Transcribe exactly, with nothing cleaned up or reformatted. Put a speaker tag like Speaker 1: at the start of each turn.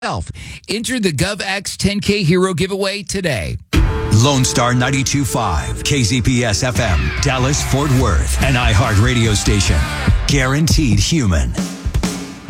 Speaker 1: Enter the GovX ten K Hero giveaway today.
Speaker 2: Lone Star ninety-two point five, K Z P S F M, Dallas, Fort Worth, an iHeart radio station. Guaranteed human.